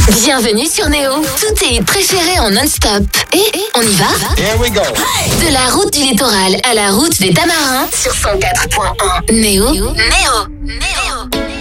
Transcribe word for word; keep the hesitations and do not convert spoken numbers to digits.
Bienvenue sur Néo. Tous tes hits préférés en non-stop. Et on y va? Here we go. De la route du littoral à la route des Tamarins sur cent quatre point un. Néo. Néo. Néo.